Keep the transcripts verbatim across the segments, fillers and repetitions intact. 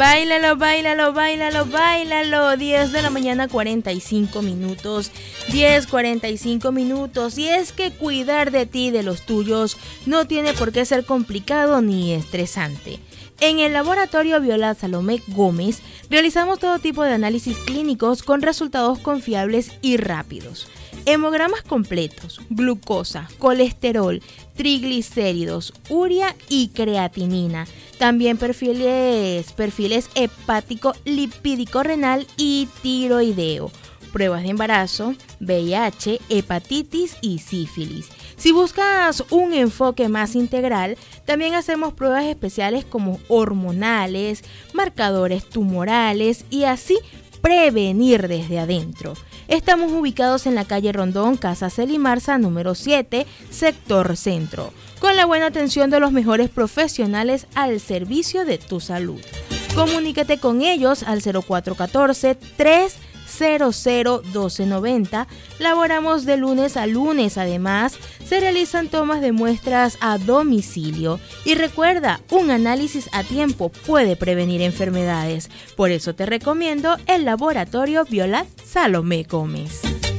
Báilalo, báilalo, báilalo, báilalo. diez de la mañana, cuarenta y cinco minutos. diez, cuarenta y cinco minutos. Y es que cuidar de ti y de los tuyos no tiene por qué ser complicado ni estresante. En el laboratorio Violat Salomé Gómez realizamos todo tipo de análisis clínicos con resultados confiables y rápidos. Hemogramas completos, glucosa, colesterol, triglicéridos, urea y creatinina. También perfiles, perfiles hepático, lipídico, renal y tiroideo. Pruebas de embarazo, V I H, hepatitis y sífilis. Si buscas un enfoque más integral, también hacemos pruebas especiales como hormonales, marcadores tumorales y así prevenir desde adentro. Estamos ubicados en la calle Rondón, Casa Celimarza, número siete, sector centro, con la buena atención de los mejores profesionales al servicio de tu salud. Comunícate con ellos al cero cuatro uno cuatro, tres cero cero, uno dos nueve cero. Laboramos de lunes a lunes. Además, se realizan tomas de muestras a domicilio. Y recuerda, un análisis a tiempo puede prevenir enfermedades. Por eso te recomiendo el laboratorio Violat Salomé Gómez.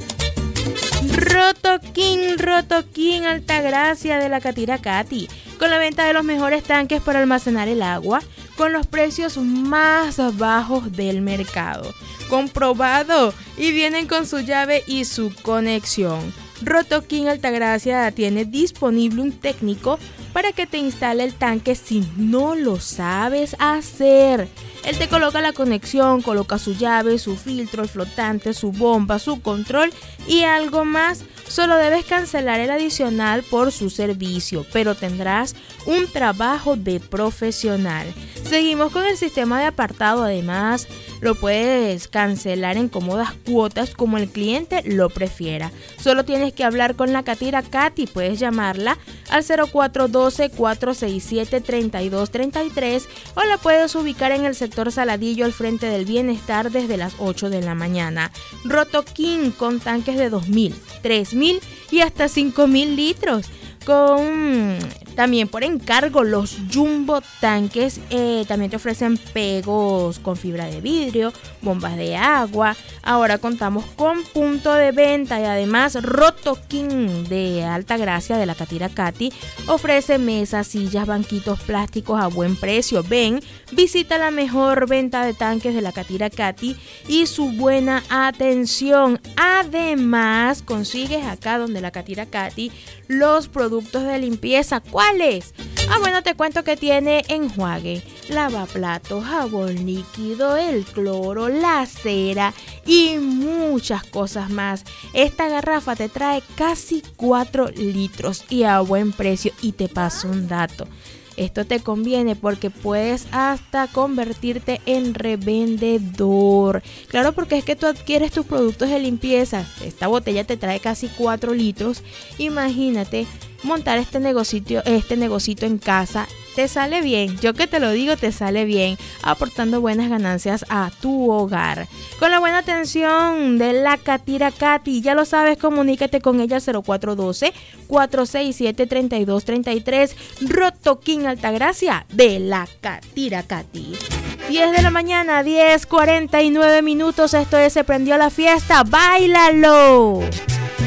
Rotoquín, Rotoquín, Altagracia de la Catira Cati, con la venta de los mejores tanques para almacenar el agua, con los precios más bajos del mercado. Comprobado, y vienen con su llave y su conexión. Rotoquín Altagracia tiene disponible un técnico para que te instale el tanque si no lo sabes hacer. Él te coloca la conexión, coloca su llave, su filtro, el flotante, su bomba, su control y algo más. Solo debes cancelar el adicional por su servicio, pero tendrás un trabajo de profesional. Seguimos con el sistema de apartado. Además, lo puedes cancelar en cómodas cuotas como el cliente lo prefiera. Solo tienes que hablar con la Catira Cati. Puedes llamarla al cero cuatro uno dos, cuatro seis siete, tres dos tres tres o la puedes ubicar en el sector Saladillo al frente del Bienestar desde las ocho de la mañana. Rotoquín con tanques de dos mil, tres mil y hasta cinco mil litros. Con también por encargo los jumbo tanques. Eh, también te ofrecen pegos con fibra de vidrio, bombas de agua. Ahora contamos con punto de venta y además Rotoquín de Altagracia de la Catira Cati ofrece mesas, sillas, banquitos plásticos a buen precio. Ven, visita la mejor venta de tanques de la Catira Cati y su buena atención. Además, consigues acá donde la Catira Cati los productos de limpieza. ¿Cuáles? Ah, bueno, te cuento que tiene enjuague, lavaplatos, jabón líquido, el cloro, la cera y muchas cosas más. Esta garrafa te trae casi cuatro litros y a buen precio. Y te paso un dato. Esto te conviene porque puedes hasta convertirte en revendedor. Claro, porque es que tú adquieres tus productos de limpieza. Esta botella te trae casi cuatro litros. Imagínate montar este negocito, este negocito en casa. Te sale bien, yo que te lo digo, te sale bien, aportando buenas ganancias a tu hogar. Con la buena atención de la Catira Cati, ya lo sabes, comunícate con ella al cero cuatro uno dos, cuatro seis siete, tres dos tres tres. Rotoquín Altagracia de la Catira Cati. diez de la mañana, diez, cuarenta y nueve minutos. Esto es Se Prendió la Fiesta. ¡Báilalo!